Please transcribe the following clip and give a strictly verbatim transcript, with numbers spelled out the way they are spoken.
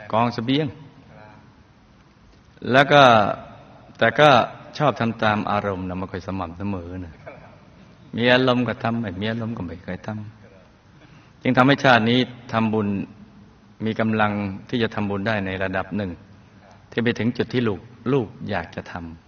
กองเสบียงแล้วก็แต่ก็ชอบทำตามอารมณ์นะไม่ค่อยสม่ำเสมอนะมีอารมณ์ก็ทำไม่มีอารมณ์ก็ไม่เคยทำจึงทำให้ชาตินี้ทำบุญมีกำลังที่จะทำบุญได้ในระดับหนึ่งที่ไปถึงจุดที่ลูกลูกอยากจะทำ